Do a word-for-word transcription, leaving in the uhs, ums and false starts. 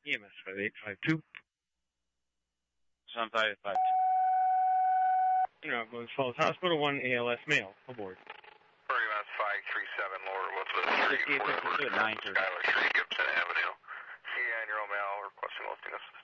E M S five eight five two. Sun five eight five two. You know, Glens Falls Hospital, one A L S male, aboard. Bergen Mass five three seven, lower Elizabeth Street, fifty-eight fifty-two at nine thirty. Skylar Street, Gibson Avenue. C N, your old male, requesting lifting assistance.